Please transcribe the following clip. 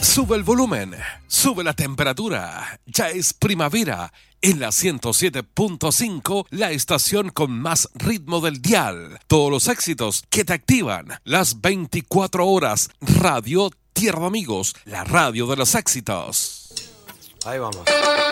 Sube el volumen, sube la temperatura. Ya es primavera en la 107.5, la estación con más ritmo del dial. Todos los éxitos que te activan las 24 horas. Radio Tierra de Amigos, la radio de los éxitos. Ahí vamos.